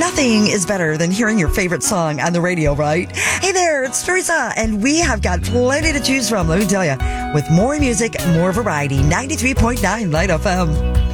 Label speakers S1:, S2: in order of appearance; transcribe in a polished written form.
S1: Nothing is better than hearing your favorite song on the radio, right? Hey there, it's Teresa, and we have got plenty to choose from, let me tell you. With more music, more variety, 93.9 Light FM.